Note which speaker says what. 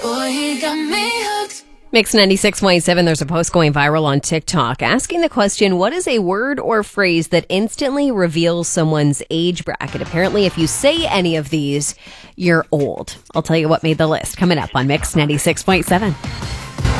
Speaker 1: Boy, he got me hooked.
Speaker 2: Mix 96.7, there's a post going viral on TikTok asking the question, what is a word or phrase that instantly reveals someone's age bracket? Apparently, if you say any of these, you're old. I'll tell you what made the list coming up on Mix 96.7.